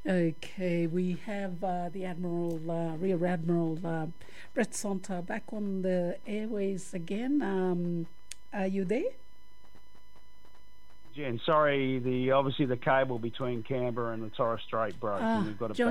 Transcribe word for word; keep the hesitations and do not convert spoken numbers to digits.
Okay, we have uh, the Admiral, uh, Rear Admiral uh, Brett Sonta back on the airways again. Um, are you there? Jen, sorry, the obviously the cable between Canberra and the Torres Strait broke, Ah, and we've got to Joe